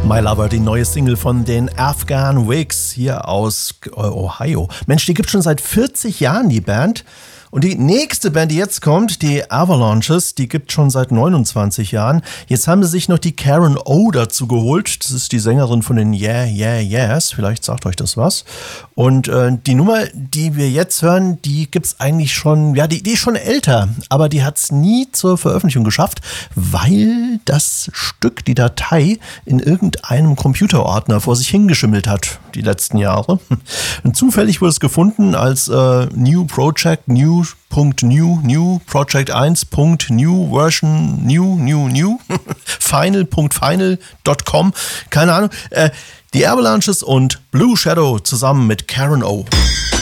My Lover, die neue Single von den Afghan Wigs hier aus Ohio. Mensch, die gibt schon seit 40 Jahren, die Band. Und die nächste Band, die jetzt kommt, die Avalanches, die gibt schon seit 29 Jahren. Jetzt haben sie sich noch die Karen O dazu geholt. Das ist die Sängerin von den Yeah, Yeah, Yeahs. Vielleicht sagt euch das was. Und die Nummer, die wir jetzt hören, die gibt's eigentlich schon, ja, die ist schon älter. Aber die hat's nie zur Veröffentlichung geschafft, weil das Stück, die Datei, in irgendeinem Computerordner vor sich hingeschimmelt hat, die letzten Jahre. Und zufällig wurde es gefunden als New Project, New Project 1. New Version, New, final.final.com, keine Ahnung. Die Avalanches und Blue Shadow zusammen mit Karen O.